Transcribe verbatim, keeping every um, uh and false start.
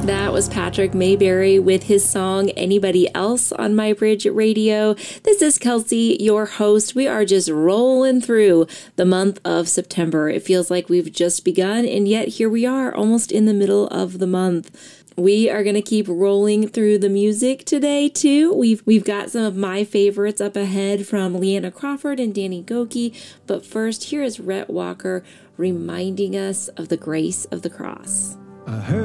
That was Patrick Mayberry with his song Anybody Else on My Bridge Radio. This is Kelsey, your host. We are just rolling through the month of September. It feels like we've just begun, and yet here we are, almost in the middle of the month. We are going to keep rolling through the music today, too. We've we've got some of my favorites up ahead from Leanna Crawford and Danny Gokey. But first, here is Rhett Walker reminding us of the grace of the cross. I heard